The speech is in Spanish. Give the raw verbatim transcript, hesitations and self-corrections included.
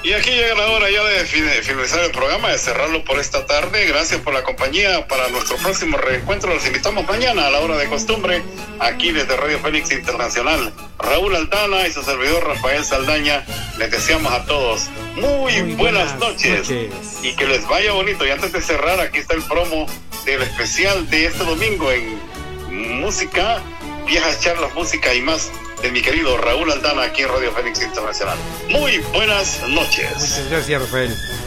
Y aquí llega la hora ya de finalizar el programa, de cerrarlo por esta tarde. Gracias por la compañía. Para nuestro próximo reencuentro los invitamos mañana a la hora de costumbre, aquí desde Radio Fénix Internacional. Raúl Aldana y su servidor Rafael Saldaña, les deseamos a todos muy, muy buenas, buenas noches. noches y que les vaya bonito. Y antes de cerrar, aquí está el promo del especial de este domingo en música, viejas charlas, música y más, de mi querido Raúl Aldana aquí en Radio Fénix Internacional. Muy buenas noches. Muchas gracias, Rafael.